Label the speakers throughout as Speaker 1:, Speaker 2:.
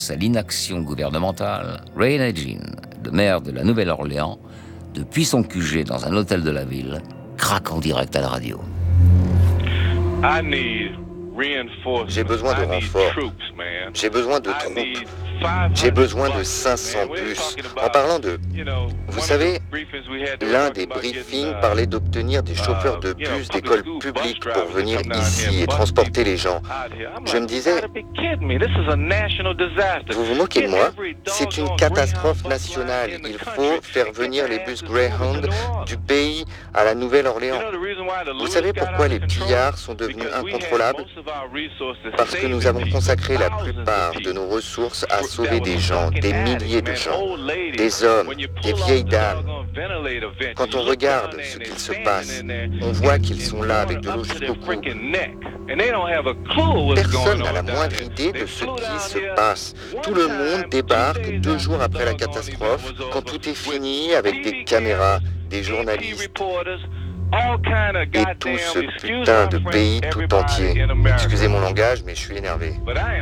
Speaker 1: À l'inaction gouvernementale, Ray Nagin, le maire de la Nouvelle-Orléans, depuis son QG dans un hôtel de la ville, craque en direct à la radio.
Speaker 2: J'ai besoin de renforts. J'ai besoin de troupes. J'ai besoin de 500 bus. En parlant de... Vous savez, l'un des briefings parlait d'obtenir des chauffeurs de bus d'écoles publiques pour venir ici et transporter les gens. Je me disais, vous vous moquez de moi? C'est une catastrophe nationale. Il faut faire venir les bus Greyhound du pays à la Nouvelle-Orléans. Vous savez pourquoi les pillards sont devenus incontrôlables? Parce que nous avons consacré la plupart de nos ressources à sauver des gens, des milliers de gens, des hommes, des vieilles dames. Quand on regarde ce qu'il se passe, on voit qu'ils sont là avec de l'eau jusqu'au cou. Personne n'a la moindre idée de ce qui se passe. Tout le monde débarque 2 jours après la catastrophe, quand tout est fini, avec des caméras, des journalistes et tout ce putain de pays tout entier. Excusez mon langage, mais je suis énervé.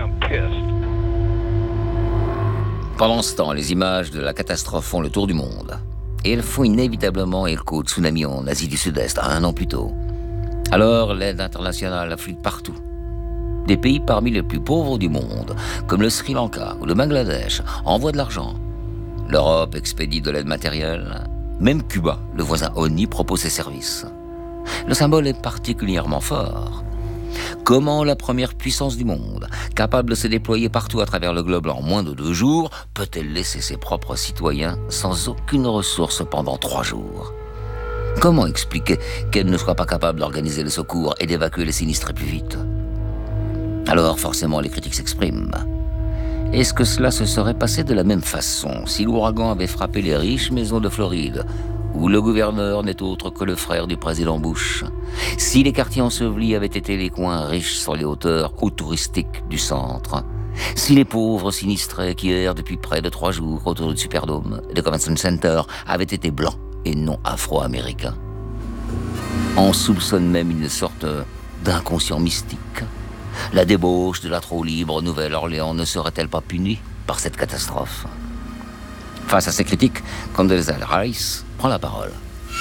Speaker 1: Pendant ce temps, les images de la catastrophe font le tour du monde. Et elles font inévitablement écho au tsunami en Asie du Sud-Est, 1 an plus tôt. Alors, l'aide internationale afflue partout. Des pays parmi les plus pauvres du monde, comme le Sri Lanka ou le Bangladesh, envoient de l'argent. L'Europe expédie de l'aide matérielle. Même Cuba, le voisin ONI, propose ses services. Le symbole est particulièrement fort. Comment la première puissance du monde, capable de se déployer partout à travers le globe en moins de 2 jours, peut-elle laisser ses propres citoyens sans aucune ressource pendant 3 jours? Comment expliquer qu'elle ne soit pas capable d'organiser le secours et d'évacuer les sinistrés plus vite? Alors forcément les critiques s'expriment. Est-ce que cela se serait passé de la même façon si l'ouragan avait frappé les riches maisons de Floride, où le gouverneur n'est autre que le frère du président Bush, si les quartiers ensevelis avaient été les coins riches sur les hauteurs ou touristiques du centre, si les pauvres sinistrés qui errent depuis près de 3 jours autour du Superdome et de Convention Center avaient été blancs et non afro-américains? On soupçonne même une sorte d'inconscient mystique. La débauche de la trop libre Nouvelle-Orléans ne serait-elle pas punie par cette catastrophe? Face à ces critiques, Condoleezza Rice prend la parole.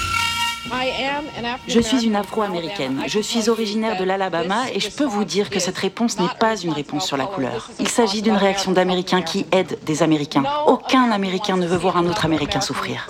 Speaker 3: Je suis une Afro-américaine. Je suis originaire de l'Alabama et je peux vous dire que cette réponse n'est pas une réponse sur la couleur. Il s'agit d'une réaction d'Américains qui aident des Américains. Aucun Américain ne veut voir un autre Américain souffrir.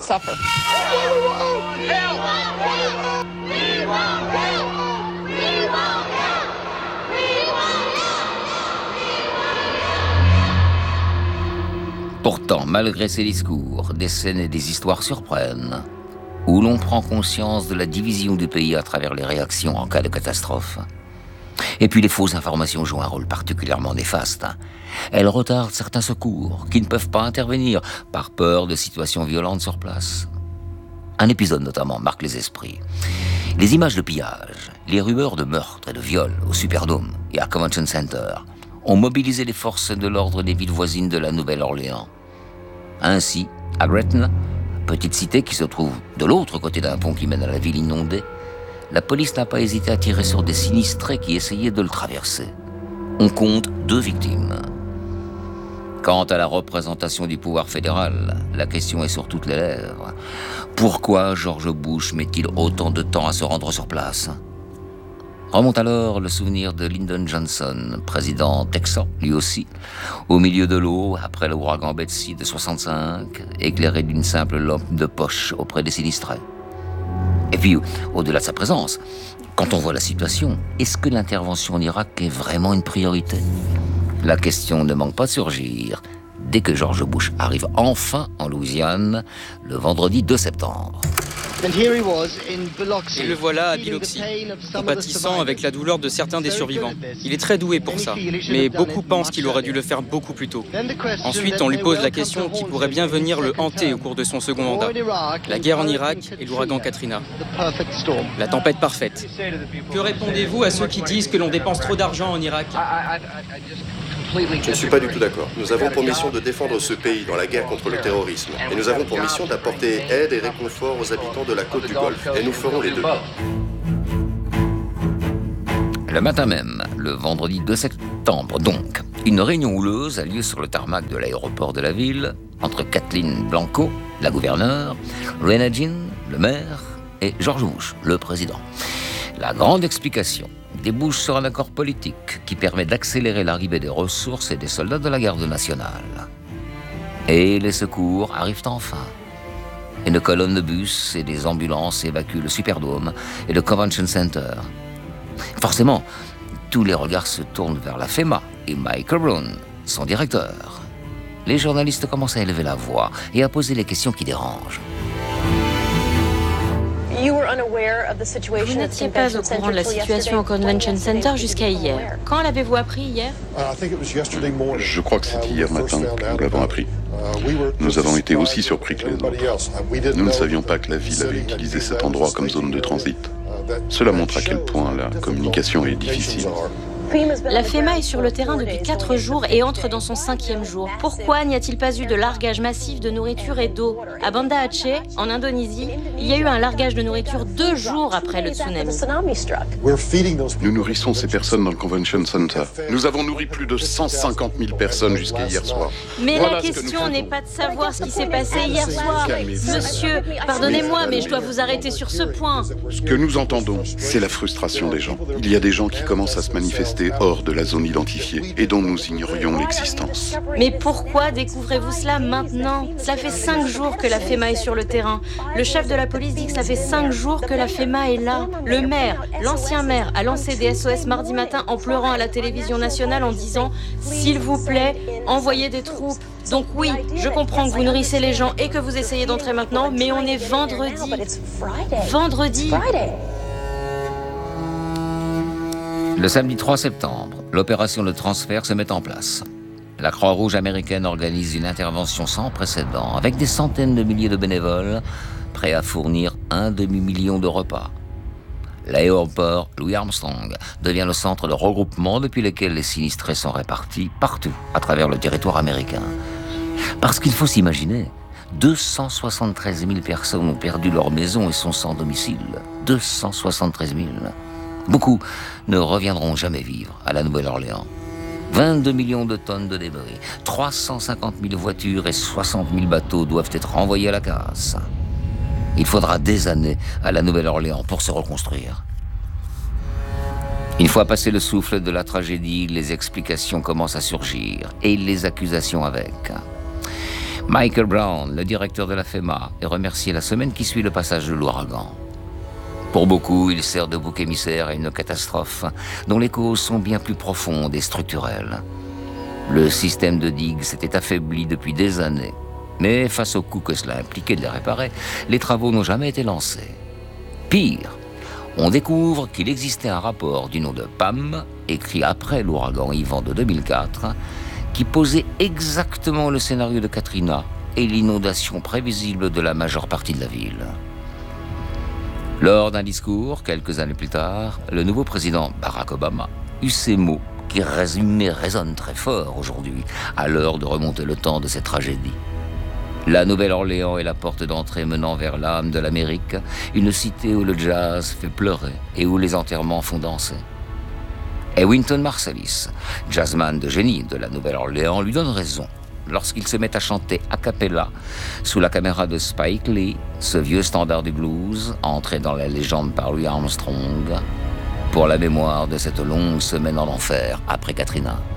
Speaker 1: Pourtant, malgré ces discours, des scènes et des histoires surprennent, où l'on prend conscience de la division du pays à travers les réactions en cas de catastrophe. Et puis les fausses informations jouent un rôle particulièrement néfaste. Elles retardent certains secours qui ne peuvent pas intervenir par peur de situations violentes sur place. Un épisode notamment marque les esprits. Les images de pillage, les rumeurs de meurtres et de viols au Superdome et à Convention Center ont mobilisé les forces de l'ordre des villes voisines de la Nouvelle-Orléans. Ainsi, à Gretna, petite cité qui se trouve de l'autre côté d'un pont qui mène à la ville inondée, la police n'a pas hésité à tirer sur des sinistrés qui essayaient de le traverser. On compte 2 victimes. Quant à la représentation du pouvoir fédéral, la question est sur toutes les lèvres. Pourquoi George Bush met-il autant de temps à se rendre sur place ? Remonte alors le souvenir de Lyndon Johnson, président texan, lui aussi, au milieu de l'eau, après l'ouragan Betsy de 65, éclairé d'une simple lampe de poche auprès des sinistrés. Et puis, au-delà de sa présence, quand on voit la situation, est-ce que l'intervention en Irak est vraiment une priorité ? La question ne manque pas de surgir dès que George Bush arrive enfin en Louisiane, le vendredi 2 septembre.
Speaker 4: Et le voilà à Biloxi, compatissant avec la douleur de certains des survivants. Il est très doué pour ça, mais beaucoup pensent qu'il aurait dû le faire beaucoup plus tôt. Ensuite, on lui pose la question qui pourrait bien venir le hanter au cours de son second mandat. La guerre en Irak et l'ouragan Katrina. La tempête parfaite. Que répondez-vous à ceux qui disent que l'on dépense trop d'argent en Irak ?
Speaker 5: Je ne suis pas du tout d'accord. Nous avons pour mission de défendre ce pays dans la guerre contre le terrorisme. Et nous avons pour mission d'apporter aide et réconfort aux habitants de la côte du Golfe. Et nous ferons les 2.
Speaker 1: Le matin même, le vendredi 2 septembre donc, une réunion houleuse a lieu sur le tarmac de l'aéroport de la ville entre Kathleen Blanco, la gouverneure, Rena Jean, le maire, et George Bush, le président. La grande explication débouche sur un accord politique qui permet d'accélérer l'arrivée des ressources et des soldats de la garde nationale. Et les secours arrivent enfin. Une colonne de bus et des ambulances évacuent le Superdome et le Convention Center. Forcément, tous les regards se tournent vers la FEMA et Michael Brown, son directeur. Les journalistes commencent à élever la voix et à poser les questions qui dérangent.
Speaker 6: Vous n'étiez pas au courant de la situation au Convention Center jusqu'à hier. Quand l'avez-vous appris hier?
Speaker 7: Je crois que c'est hier matin que nous l'avons appris. Nous avons été aussi surpris que les autres. Nous ne savions pas que la ville avait utilisé cet endroit comme zone de transit. Cela montre à quel point la communication est difficile.
Speaker 6: La FEMA est sur le terrain depuis 4 jours et entre dans son 5e jour. Pourquoi n'y a-t-il pas eu de largage massif de nourriture et d'eau? À Banda Aceh, en Indonésie, il y a eu un largage de nourriture 2 jours après le tsunami.
Speaker 7: Nous nourrissons ces personnes dans le Convention Center. Nous avons nourri plus de 150 000 personnes jusqu'à hier soir.
Speaker 6: Mais voilà, la question n'est pas de savoir ce qui s'est passé hier soir. Monsieur, pardonnez-moi, mais je dois vous arrêter sur ce point.
Speaker 7: Ce que nous entendons, c'est la frustration des gens. Il y a des gens qui commencent à se manifester hors de la zone identifiée et dont nous ignorions l'existence.
Speaker 6: Mais pourquoi découvrez-vous cela maintenant? Cela fait 5 jours que la FEMA est sur le terrain. Le chef de la police dit que ça fait 5 jours que la FEMA est là. Le maire, l'ancien maire, a lancé des SOS mardi matin en pleurant à la télévision nationale en disant « S'il vous plaît, envoyez des troupes ». Donc oui, je comprends que vous nourrissez les gens et que vous essayez d'entrer maintenant, mais on est vendredi. Vendredi.
Speaker 1: Le samedi 3 septembre, l'opération de transfert se met en place. La Croix-Rouge américaine organise une intervention sans précédent avec des centaines de milliers de bénévoles prêts à fournir 1 demi-million de repas. L'aéroport Louis Armstrong devient le centre de regroupement depuis lequel les sinistrés sont répartis partout à travers le territoire américain. Parce qu'il faut s'imaginer, 273 000 personnes ont perdu leur maison et sont sans domicile. 273 000. Beaucoup ne reviendront jamais vivre à la Nouvelle-Orléans. 22 millions de tonnes de débris, 350 000 voitures et 60 000 bateaux doivent être envoyés à la casse. Il faudra des années à la Nouvelle-Orléans pour se reconstruire. Une fois passé le souffle de la tragédie, les explications commencent à surgir et les accusations avec. Michael Brown, le directeur de la FEMA, est remercié la semaine qui suit le passage de l'ouragan. Pour beaucoup, il sert de bouc émissaire à une catastrophe dont les causes sont bien plus profondes et structurelles. Le système de digues s'était affaibli depuis des années, mais face au coût que cela impliquait de les réparer, les travaux n'ont jamais été lancés. Pire, on découvre qu'il existait un rapport du nom de Pam, écrit après l'ouragan Ivan de 2004, qui posait exactement le scénario de Katrina et l'inondation prévisible de la majeure partie de la ville. Lors d'un discours, quelques années plus tard, le nouveau président Barack Obama eut ces mots qui résonnent très fort aujourd'hui, à l'heure de remonter le temps de cette tragédie. La Nouvelle-Orléans est la porte d'entrée menant vers l'âme de l'Amérique, une cité où le jazz fait pleurer et où les enterrements font danser. Et Wynton Marsalis, jazzman de génie de la Nouvelle-Orléans, lui donne raison lorsqu'il se met à chanter a cappella sous la caméra de Spike Lee, ce vieux standard du blues, entré dans la légende par Louis Armstrong, pour la mémoire de cette longue semaine en enfer après Katrina.